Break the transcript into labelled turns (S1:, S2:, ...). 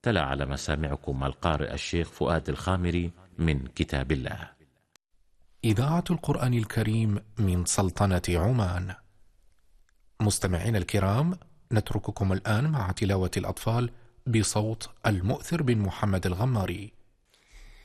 S1: تلا على مسامعكم القارئ الشيخ فؤاد الخامري من كتاب الله.
S2: إذاعة القرآن الكريم من سلطنة عمان. مستمعين الكرام، نترككم الآن مع تلاوة الأطفال بصوت المؤثر بن محمد الغماري.